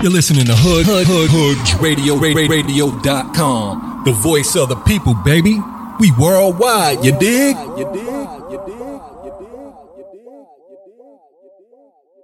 You're listening to Radio.com. The voice of the people, baby. We worldwide, you dig?